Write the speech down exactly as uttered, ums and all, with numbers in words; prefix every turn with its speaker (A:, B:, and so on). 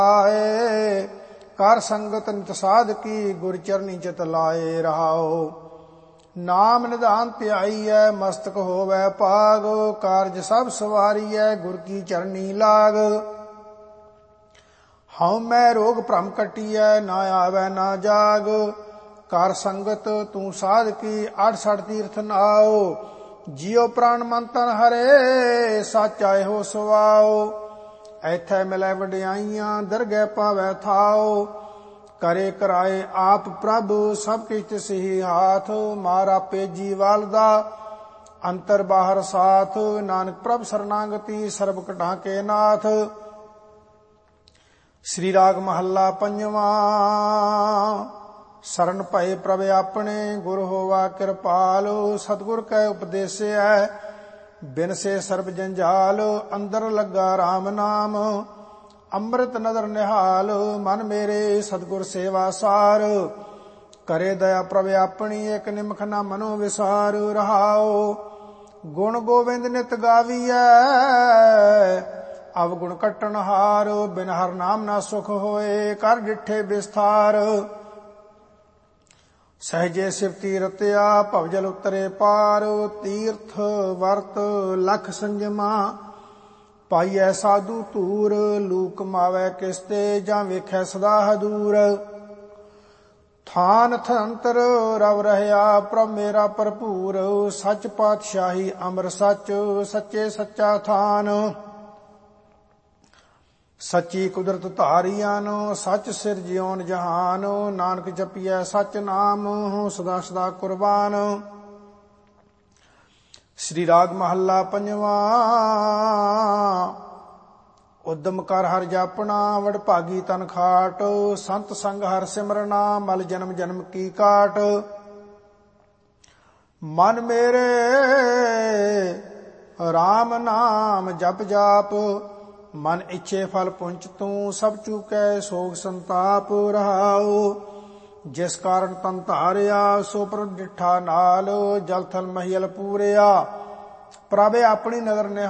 A: ਆਏ ਕਰ ਸੰਗਤ ਨਿਤ ਸਾਧਕੀ ਗੁਰ ਚਰਨੀ ਚਿਤ ਲਾਏ ਰਹਾਓ। ਨਾਮ ਨਿਧਾਨ ਧਿਆਈਐ ਮਸਤਕ ਹੋਵੈ ਭਾਗ ਕਾਰਜ ਸਭ ਸਵਾਰੀਐ ਗੁਰ ਕੀ ਚਰਨੀ ਲਾਗ। ਹਉ ਮੈਂ ਰੋਗ ਭ੍ਰਮ ਕਟੀਐ ਨਾ ਆਵੈ ਨਾ ਜਾਗ ਕਰ ਸੰਗਤ ਤੂੰ ਸਾਧਕੀ ਅਠ ਸਠ ਤੀਰਥ ਨਾਓ। ਜਿਉ ਪ੍ਰਾਣ ਮਨ ਤਨ ਹਰੇ ਸੱਚ ਆਏ ਹੋ ਸਵਾਓ। ਐਥੈ ਮਿਲੈ ਵਡਿਆਈਆਂ ਦਰਗਹਿ ਪਾਵੈ ਥਾਓ। ਕਰੇ ਕਰਾਏ ਆਪ ਪ੍ਰਭ ਸਭ ਕਿਛ ਤਿਸਹੀ ਹਾਥ ਮਾਰ ਆਪੇ ਜੀਵਾਲ ਦਾ ਅੰਤਰ ਬਾਹਰ ਸਾਥ। ਨਾਨਕ ਪ੍ਰਭ ਸਰਨਾਗਤੀ ਸਰਬ ਕਟਾਂ ਕੇ ਨਾਥ। ਸ੍ਰੀ ਰਾਗ ਮਹੱਲਾ ਪੰਜਵਾਂ। ਸਰਨ ਭਏ ਪ੍ਰਭ ਆਪਣੇ ਗੁਰ ਹੋਵਾ ਕਿਰਪਾਲ। ਸਤਿਗੁਰ ਕੈ ਉਪਦੇਸਿਐ ਬਿਨ ਸੇ ਸਰਬ ਜੰਜਾਲ। ਅੰਦਰ ਲੱਗਾ ਰਾਮ ਨਾਮ ਅੰਮ੍ਰਿਤ ਨਦਰ ਨਿਹਾਲ। ਮਨ ਮੇਰੇ ਸਤਿਗੁਰ ਸੇਵਾ ਸਾਰ ਕਰੇ ਦਇਆ ਪ੍ਰਭ ਆਪਣੀ ਇਕ ਨਿਮਖ ਨਾ ਮਨੋ ਵਿਸਾਰ ਰਹਾਓ। ਗੁਣ ਗੋਬਿੰਦ ਨਿਤ ਗਾਵੀਐ ਅਵਗੁਣ ਕੱਟਣ ਹਾਰ। ਬਿਨ ਹਰ ਨਾਮ ਨਾ ਸੁਖ ਹੋਏ ਕਰ ਡਿਠੇ ਵਿਸਥਾਰ। ਸਹਜੇ ਸਿਵਤੀ ਰਤਿਆ ਭਵਜਲ ਉਤਰੇ ਪਾਰ। ਤੀਰਥ ਵਰਤ ਲਖ ਸੰਜਮਾ ਪਾਈਐ ਸਾਧੂ ਧੂਰ। ਲੂਕ ਮਾਵੈ ਕਿਸਤੇ ਜਾਂ ਵੇਖੈ ਸਦਾ ਹਦੂਰ। ਥਾਨ ਥੰਤਰ ਰਵ ਰਹਿਆ ਪ੍ਰਭ ਮੇਰਾ ਭਰਪੂਰ। ਸੱਚ ਪਾਤਸ਼ਾਹੀ ਅਮਰ ਸੱਚ ਸੱਚੇ ਸੱਚਾ ਥਾਨ। ਸੱਚੀ ਕੁਦਰਤ ਧਾਰੀਆਂ ਸੱਚ ਸਿਰਜਿਓਨ ਜਹਾਨ। ਨਾਨਕ ਜਪੀਐ ਸੱਚ ਨਾਮ ਸਦਾ ਸਦਾ ਕੁਰਬਾਨ। ਸ੍ਰੀ ਰਾਗ ਮਹੱਲਾ ਪੰਜਵਾਂ। ਉਦਮ ਕਰ ਹਰਿ ਜਾਪਣਾ ਵਡਭਾਗੀ ਤਨ ਖਾਟ। ਸੰਤ ਸੰਗ ਹਰਿ ਸਿਮਰਨਾ ਮਲ ਜਨਮ ਜਨਮ ਕੀ ਕਾਟ। ਮਨ ਮੇਰੇ ਰਾਮ ਨਾਮ ਜਪ ਜਾਪ ਮਨ ਇੱਛੇ ਫਲ ਪੁੰਚ ਤੂੰ। ਸਭ ਚੂਕੈ ਸੋਗ ਸੰਤਾਪ ਰਹਾਓ। ਜਿਸ ਕਾਰਨ ਤਨ ਧਾਰਿਆ ਸੋ ਪ੍ਰਭ ਡਿਠਾ ਨਾਲ। ਜਲ ਥਲ ਮਹੀਲ ਪੂਰਿਆ ਪ੍ਰਭ ਆਪਣੀ ਨਦਰ ਨਿਹਾਲ।